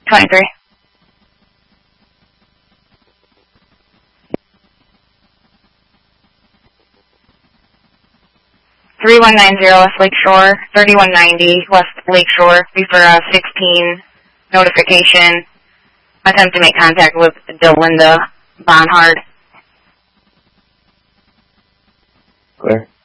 23. West Lakeshore, 3190 West Lakeshore, refer 16 notification. Attempt to make contact with Delinda Bonhard. Clear.